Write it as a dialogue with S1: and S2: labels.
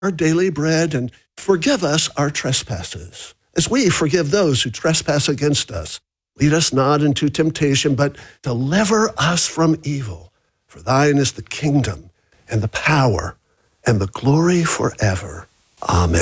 S1: our daily bread and forgive us our trespasses, as we forgive those who trespass against us. Lead us not into temptation, but deliver us from evil. For thine is the kingdom and the power and the glory forever. Amen.